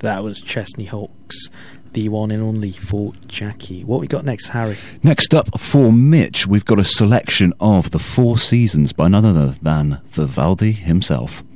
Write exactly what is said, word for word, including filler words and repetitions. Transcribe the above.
That was Chesney Hawkes, the one and only for Jackie. What we got next, Harry? Next up for Mitch, we've got a selection of The Four Seasons by none other than Vivaldi himself.